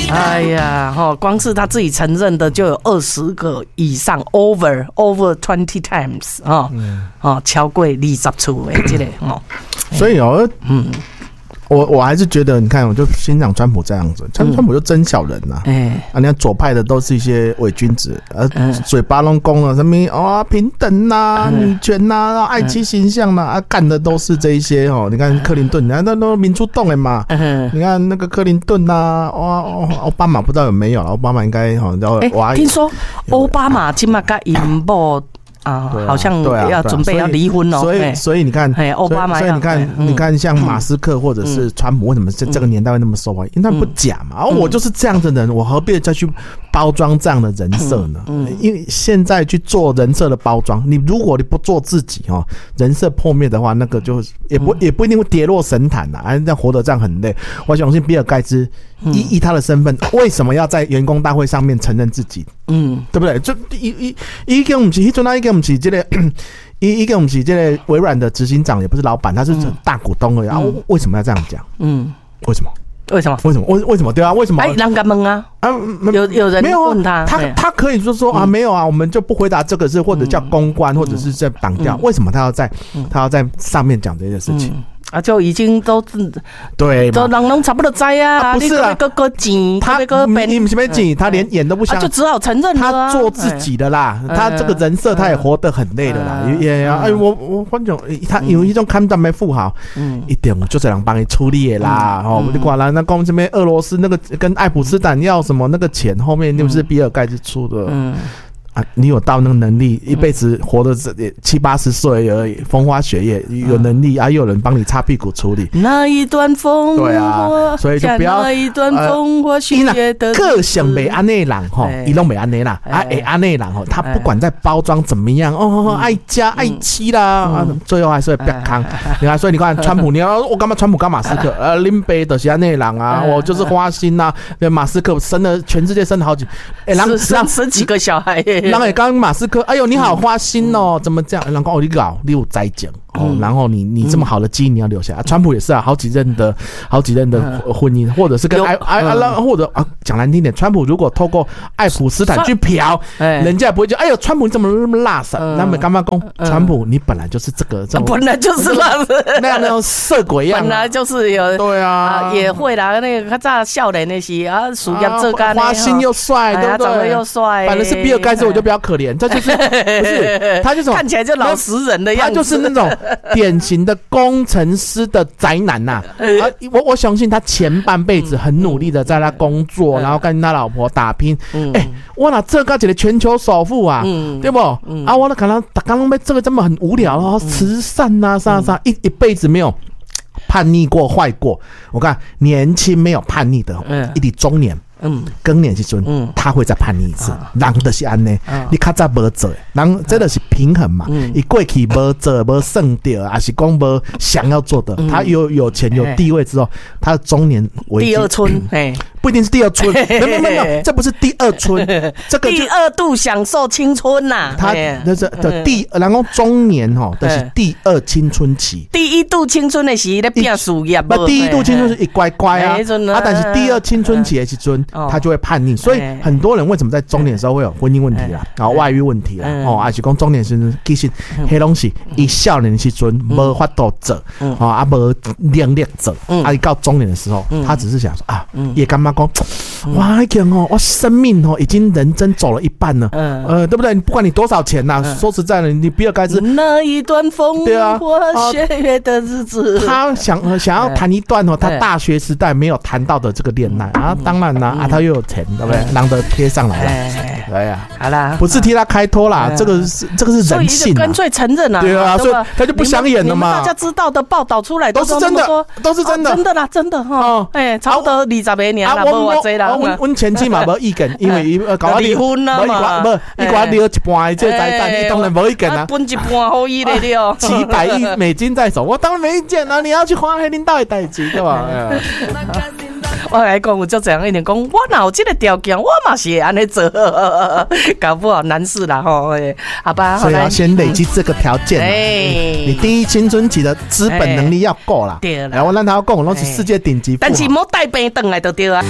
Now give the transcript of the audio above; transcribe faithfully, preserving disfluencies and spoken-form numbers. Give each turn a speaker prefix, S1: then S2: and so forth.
S1: 哎呀，哈，光是他自己承认的就有二十个以上 ，over over twenty times 啊、嗯，哦，超过二十次的这个哦，
S2: 所以哦，嗯。我我还是觉得，你看，我就欣赏川普这样子，川川普就真小人呐、啊，哎、嗯，啊，你看左派的都是一些伪君子，呃，嗯、嘴巴拢讲了什么哦平等呐、啊、嗯、女权呐、啊、爱妻形象呐、啊，啊，干的都是这一些哦。你看克林顿，那那都民主党的嘛，嗯、你看那个克林顿呐、啊，哇，奥巴马不知道有没有了，奥巴马应该哈，然后
S1: 我听说奥巴马今嘛跟因某。啊，好像要准备要离婚哦，
S2: 所以所以你看，奥巴马，所以你看，你看像马斯克或者是川普，为什么这这个年代会那么受欢迎？因为他们不假嘛，而我就是这样的人，我何必再去包装这样的人设呢？因为现在去做人设的包装，你如果你不做自己哦，人设破灭的话，那个就也不也不一定会跌落神坛呐，啊，这样活得这样很累。我相信比尔盖茨以以他的身份，为什么要在员工大会上面承认自己？嗯，对不对？就一一一个不是，一阵啊一个不是这个，一一个不是这个微软的执行长，也不是老板，他是大股东而已。啊，为什么要这样讲？嗯，为什么？
S1: 为什么？
S2: 为什么？为为什么？对啊，为什么？
S1: 哎，人家问啊，啊，有有人问他，
S2: 他他可以就说啊，没有啊，我们就不回答这个事，或者叫公关，或者是在挡掉。为什么他要在他要在上面讲这些事情？
S1: 啊，就已经都
S2: 对，
S1: 都人拢差不多知啊。
S2: 啊不是啊，
S1: 个个钱，
S2: 他你不是没钱，他连演都不想，
S1: 就只好承认
S2: 他做自己的啦。他这个人设他也活得很累的啦。也哎，我我反正他有一种看到没富豪，一点就是人帮你处理的啦。哦，你管了那光这边俄罗斯那个跟爱普斯坦要什么那个钱，后面又是比尔盖茨出的。啊，你有到那个能力，一辈子活得七八十岁而已，风花雪月，有能力啊，又有人帮你擦屁股处理。
S1: 那一段风，
S2: 对啊，所以就不要
S1: 那一段风花雪月的
S2: 个性没安内人吼，伊拢没安内啦，啊，哎安内人吼，他不管在包装怎么样，哦，爱家爱妻啦，最后还是会变康。你看，所以你看川普，你要我干嘛？川普跟马斯克，呃，林北的是安内人啊，我就是花心呐。马斯克生了全世界生了好几，
S1: 哎，让生生几个小孩。
S2: 然后刚刚马斯克，哎呦，你好花心哦，怎么这样？然后哦，你搞你有栽种哦，然后你你这么好的基因你要留下来。川普也是啊，好几任的好几任的婚姻，或者是跟爱爱爱，或者啊讲难听点，川普如果透过爱普斯坦去嫖，人家也不会觉得哎呦，川普你怎么那么辣手？他们干嘛讲川普你本来就是这个这种，
S1: 本来就是辣手，
S2: 那样那种色鬼样，
S1: 本来就是有
S2: 对啊，
S1: 也会啦，那个他笑脸那些啊，属于这个
S2: 花心又帅，对不对？
S1: 长得又帅，
S2: 反正是比尔盖茨，我就比较可怜。这就是不是他就是
S1: 看起来就老实人的样子，
S2: 他就是那种典型的工程师的宅男呐、啊。啊，我我相信他前半辈子很努力的在他工作，然后跟他老婆打拼。哎、欸，我哪这个一个全球首富啊，对不？啊，我那可能刚刚被这个这么很无聊哦，慈善呐啥啥，一一辈子没有叛逆过坏过。我看年轻没有叛逆的，一直中年。嗯，更年期时阵，他会再叛逆一次。人就是安尼，你较早无做，人真的是平衡嘛。你过去无做无胜掉，还是讲无想要做的，他有有钱有地位之后，他的中年危机。
S1: 第二春，哎，
S2: 不一定是第二春，没有没有没有，这不是第二春，这个
S1: 第二度享受青春呐。
S2: 他那是的第，然后中年哈，这是第二青春期。
S1: 第一度青春的是在拼事业，
S2: 不，第一度青春是一乖乖啊，啊，但是第二青春期的时阵。他就会叛逆，所以很多人为什么在中年的时候会有婚姻问题啦，然后外遇问题啦，哦，还是讲中年时阵其实迄东西，伊少年时阵无法度做，哦，啊无能力做，啊，到中年的时候，他只是想说啊，也干嘛讲，哇，一天哦，我生命哦已经人生走了一半了，呃，对不对？不管你多少钱呐，说实在的，你比尔盖茨
S1: 那一段风花雪月的日子，
S2: 他想想要谈一段哦，他大学时代没有谈到的这个恋爱啊，当然啦，啊，他又有钱，对不对？让他贴上来了，哎呀，
S1: 好啦，
S2: 不是替他开脱啦，这个是这个是人性，
S1: 干脆承认了，
S2: 对啊，所以他就不想演了嘛。
S1: 大家知道的报道出来
S2: 都是真的，都是真的，
S1: 真的啦，真的哈。哎，差不多二十个年啦，无偌济啦。
S2: 我我前妻嘛无意见，因为呃搞
S1: 离婚了嘛，
S2: 不，伊搞留一半的这财产，伊当然无意见啦。
S1: 分一半好伊的了，
S2: 几百亿美金在手，我当然没意见啦。你要去花黑领导的代志，对吧？
S1: 我来讲，我就这样一点讲，我哪有这个条件，我嘛是会安尼做，搞不好难事啦吼。好吧，
S2: 所以要先累积这个条件。哎，你第一青春期的资本能力要够啦。对啦，然后让他讲，我拢是世界顶级富豪，
S1: 但是莫带病回来就对啊。